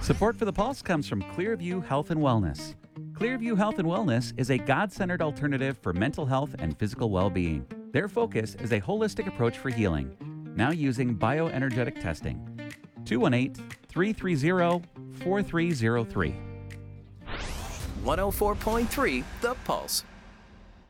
Support for the Pulse comes from Clearview Health and Wellness. Clearview Health and Wellness is a God-centered alternative for mental health and physical well-being. Their focus is a holistic approach for healing, now using bioenergetic testing. 218-330-4303. 104.3 The Pulse.